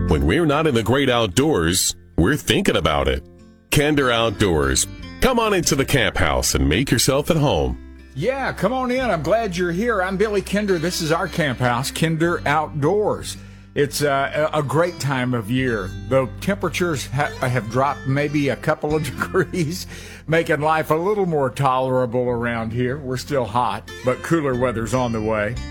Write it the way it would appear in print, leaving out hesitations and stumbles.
When we're not in the great outdoors, we're thinking about it. Kinder Outdoors. Come on into the camp house and make yourself at home. Yeah, come on in. I'm glad you're here. I'm Billy Kinder. This is our camp house, Kinder Outdoors. It's a great time of year. The temperatures have dropped maybe a couple of degrees, making life a little more tolerable around here. We're still hot, but cooler weather's on the way.